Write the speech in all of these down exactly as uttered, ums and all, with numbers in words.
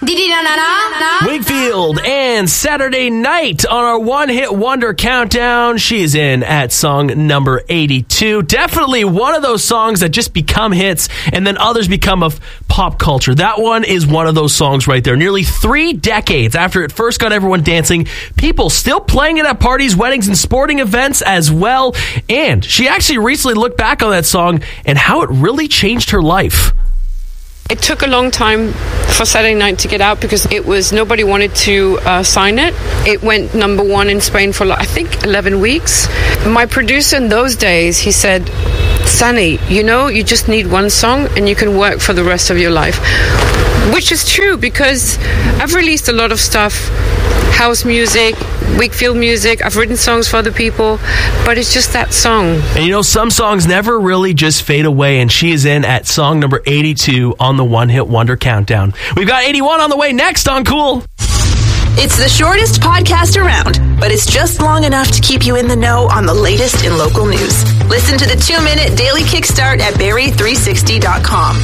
Wakefield and Saturday Night on our one-hit wonder countdown. She is in at song number eighty-two. Definitely one of those songs that just become hits and then others become of pop culture. That one is one of those songs right there. Nearly three decades after it first got everyone dancing, people still playing it at parties, weddings, and sporting events as well. And she actually recently looked back on that song and how it really changed her life. It took a long time for Saturday Night to get out because it was nobody wanted to uh, sign it. It went number one in Spain for I think eleven weeks. My producer in those days, he said, "Sunny, you know, you just need one song and you can work for the rest of your life," which is true because I've released a lot of stuff, house music, Wakefield music. I've written songs for other people, but it's just that song. And you know, some songs never really just fade away, and she is in at song number eighty-two on the One Hit Wonder Countdown. We've got eighty-one on the way next on Cool. It's the shortest podcast around, but it's just long enough to keep you in the know on the latest in local news. Listen to the two-minute daily kickstart at Barrie three sixty dot com.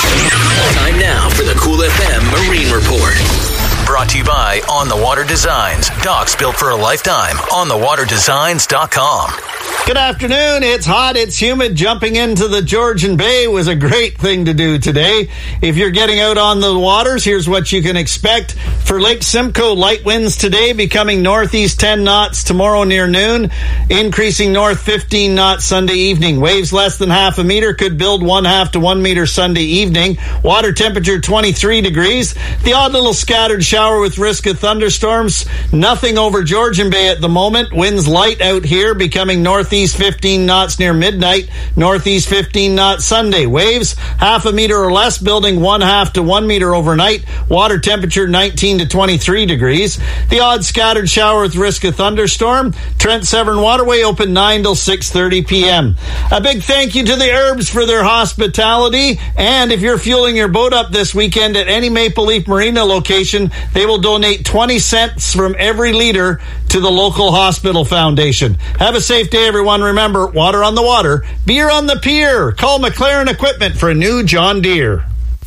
Time now for the Cool F M Marine Report. Brought to you by On The Water Designs. Docks built for a lifetime. on the water designs dot com. Good afternoon. It's hot. It's humid. Jumping into the Georgian Bay was a great thing to do today. If you're getting out on the waters, here's what you can expect. For Lake Simcoe, light winds today becoming northeast ten knots tomorrow near noon, increasing north fifteen knots Sunday evening. Waves less than half a meter could build one half to one meter Sunday evening. Water temperature twenty-three degrees. The odd little scattered shower with risk of thunderstorms. Nothing over Georgian Bay at the moment. Winds light out here, becoming northeast fifteen knots near midnight, northeast fifteen knots Sunday. Waves half a meter or less, building one half to one meter overnight. Water temperature nineteen to twenty-three degrees. The odd scattered shower with risk of thunderstorm. Trent Severn Waterway open nine till six thirty p.m. A big thank you to the Herbs for their hospitality. And if you're fueling your boat up this weekend at any Maple Leaf Marina location, they will donate twenty cents from every liter to the local hospital foundation. Have a safe day, everyone. Remember, water on the water, beer on the pier. Call McLaren Equipment for a new John Deere.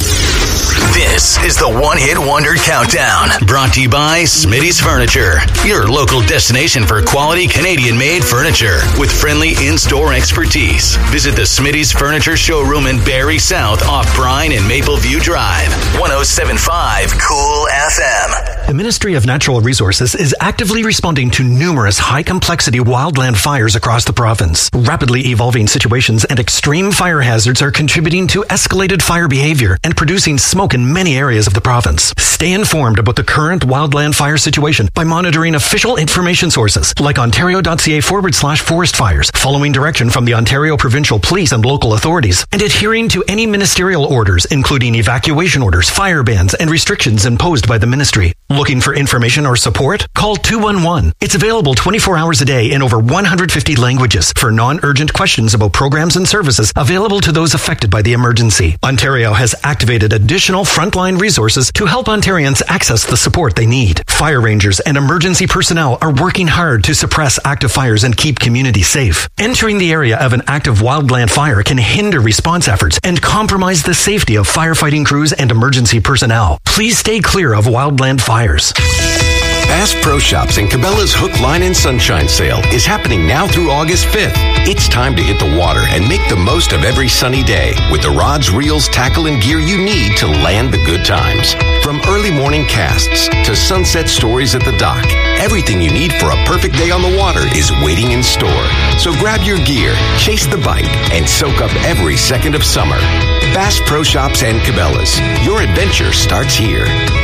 This is the One Hit Wonder Countdown, brought to you by Smitty's Furniture, your local destination for quality Canadian-made furniture with friendly in-store expertise. Visit the Smitty's Furniture showroom in Barrie South off Brine and Mapleview Drive. one oh seven point five Cool F M. The Ministry of Natural Resources is actively responding to numerous high-complexity wildland fires across the province. Rapidly evolving situations and extreme fire hazards are contributing to escalated fire behavior and producing smoke in many areas of the province. Stay informed about the current wildland fire situation by monitoring official information sources like ontario.ca forward slash forest fires, following direction from the Ontario Provincial Police and local authorities, and adhering to any ministerial orders, including evacuation orders, fire bans, and restrictions imposed by the ministry. Looking for information or support? Call two one one. It's available twenty-four hours a day in over one hundred fifty languages for non-urgent questions about programs and services available to those affected by the emergency. Ontario has activated additional frontline resources to help Ontarians access the support they need. Fire rangers and emergency personnel are working hard to suppress active fires and keep communities safe. Entering the area of an active wildland fire can hinder response efforts and compromise the safety of firefighting crews and emergency personnel. Please stay clear of wildland fires. Bass Pro Shops and Cabela's Hook, Line, and Sunshine Sale is happening now through August fifth. It's time to hit the water and make the most of every sunny day with the rods, reels, tackle, and gear you need to land the good times. From early morning casts to sunset stories at the dock, everything you need for a perfect day on the water is waiting in store. So grab your gear, chase the bite, and soak up every second of summer. Bass Pro Shops and Cabela's. Your adventure starts here.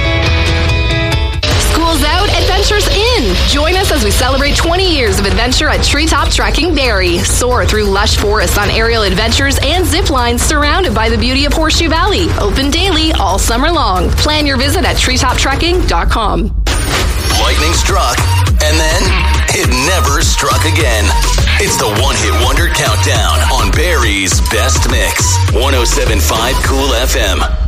School's out, adventure's in. Join us as we celebrate twenty years of adventure at Treetop Trekking Barrie. Soar through lush forests on aerial adventures and zip lines surrounded by the beauty of Horseshoe Valley. Open daily all summer long. Plan your visit at treetop trekking dot com. Lightning struck, and then it never struck again. It's the One Hit Wonder Countdown on Barrie's Best Mix. one oh seven point five Cool F M.